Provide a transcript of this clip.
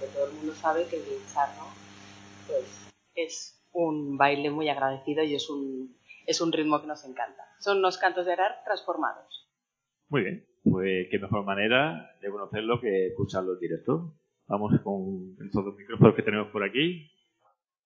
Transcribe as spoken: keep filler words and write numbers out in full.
porque todo el mundo sabe que el guincharro pues, es un baile muy agradecido y es un, es un ritmo que nos encanta. Son unos cantos de arar transformados. Muy bien, pues qué mejor manera de conocerlo que escucharlo en directo. Vamos con estos dos micrófonos que tenemos por aquí.